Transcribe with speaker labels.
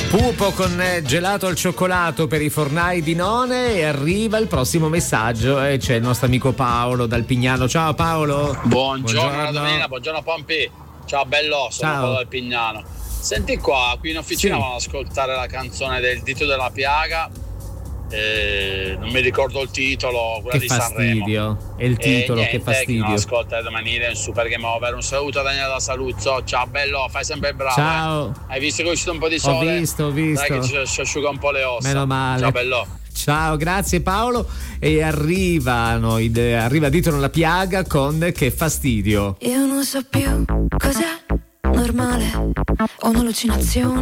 Speaker 1: Pupo con gelato al cioccolato per i fornai di None, e arriva il prossimo messaggio e c'è il nostro amico Paolo dal Pignano. Ciao Paolo.
Speaker 2: Buongiorno Domenica, buongiorno Pompi. Ciao bello, sono Paolo dal Pignano. Senti qua, qui in officina vanno ad ascoltare la canzone del Dito della Piaga. Non mi ricordo il titolo, quella
Speaker 1: che
Speaker 2: di
Speaker 1: fastidio.
Speaker 2: Sanremo.
Speaker 1: È il titolo,
Speaker 2: niente,
Speaker 1: che fastidio.
Speaker 2: Chi non ascolta domani in Super Game Over. Un saluto a Daniele da Saluzzo. Ciao bello, fai sempre bravo.
Speaker 1: Ciao.
Speaker 2: Hai visto che è uscito un po' di sole?
Speaker 1: Ho visto.
Speaker 2: Dai che ci asciuga un po' le ossa.
Speaker 1: Meno male.
Speaker 2: Ciao bello.
Speaker 1: Ciao, grazie Paolo. E arriva Dito nella Piaga con Che fastidio.
Speaker 3: Io non so più cos'è normale o un'allucinazione.